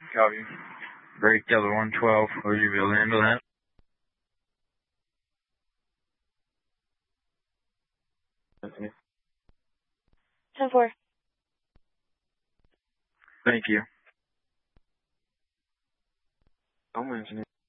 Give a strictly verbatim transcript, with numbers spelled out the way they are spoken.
Copy. Break Delta one twelve. Will you be able to handle that? ten four. Thank you. I'm listening.